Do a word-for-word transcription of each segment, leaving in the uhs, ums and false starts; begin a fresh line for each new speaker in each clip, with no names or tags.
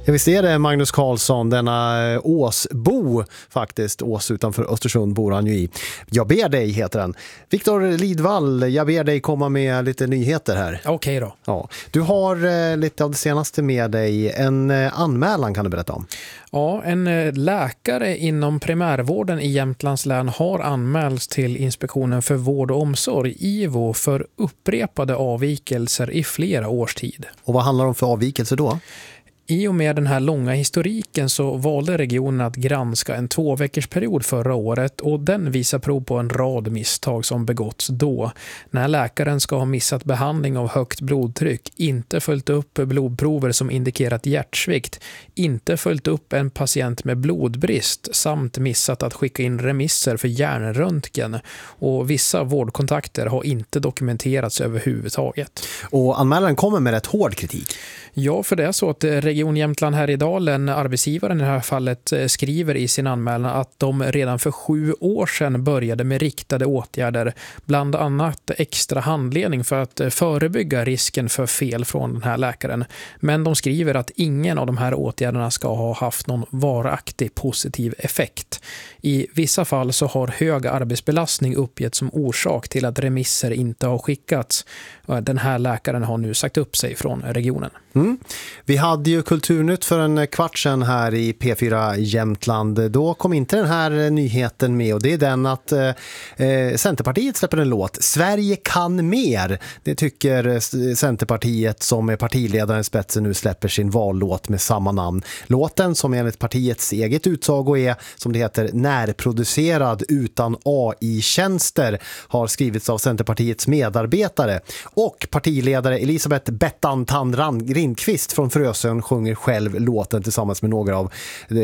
Ja, visst är det Magnus Karlsson, denna Åsbo faktiskt. Ås utanför Östersund bor han ju i. Jag ber dig heter den. Viktor Lidvall, jag ber dig komma med lite nyheter här.
Okej då.
Ja. Du har eh, lite av det senaste med dig. En eh, anmälan kan du berätta om.
Ja, en eh, läkare inom primärvården i Jämtlands län har anmälts till Inspektionen för vård och omsorg, I V O, för upprepade avvikelser i flera års tid.
Och vad handlar det om för avvikelser då?
I och med den här långa historiken så valde regionen att granska en två veckors period förra året, och den visar prov på en rad misstag som begåtts då. När läkaren ska ha missat behandling av högt blodtryck, inte följt upp blodprover som indikerat hjärtsvikt, inte följt upp en patient med blodbrist samt missat att skicka in remisser för hjärnröntgen, och vissa vårdkontakter har inte dokumenterats överhuvudtaget.
Och anmälaren kommer med rätt hård kritik.
Ja, för det är så att Region Jämtland Härjedalen, arbetsgivaren i det här fallet, skriver i sin anmälan att de redan för sju år sedan började med riktade åtgärder, bland annat extra handledning för att förebygga risken för fel från den här läkaren. Men de skriver att ingen av de här åtgärderna ska ha haft någon varaktig positiv effekt. I vissa fall så har hög arbetsbelastning uppgetts som orsak till att remisser inte har skickats. Den här läkaren har nu sagt upp sig från regionen.
Mm. Vi hade ju Kulturnytt för en kvart sedan här i P fyra Jämtland. Då kom inte den här nyheten med, och det är den att eh, Centerpartiet släpper en låt. Sverige kan mer. Det tycker Centerpartiet, som är partiledaren i spetsen, nu släpper sin vallåt med samma namn. Låten, som enligt partiets eget utsago är, som det heter, närproducerad utan A I-tjänster, har skrivits av Centerpartiets medarbetare. Och partiledare Elisabeth Bettan Tandran Rindqvist från Frösön sjunger själv låten tillsammans med några av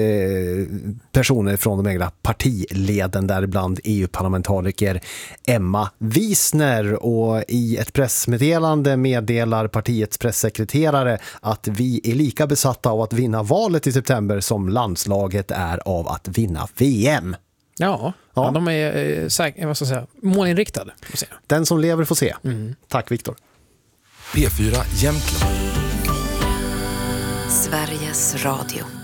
eh, personer från de egna partileden, däribland E U-parlamentariker Emma Wiesner. Och i ett pressmeddelande meddelar partiets pressekreterare att vi är lika besatta av att vinna valet i september som landslaget är av att vinna V M.
Ja, ja. ja de är eh, säk- vad ska jag säga, målinriktade.
Den som lever får se.
Mm.
Tack Viktor.
P fyra Jämtland.
Sveriges Radio.